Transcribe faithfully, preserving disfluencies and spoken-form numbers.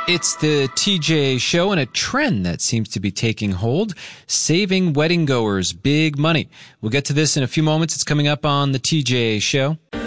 It's the T J Show and a trend that seems to be taking hold, saving wedding goers big money. We'll get to this in a few moments. It's coming up on the T J Show.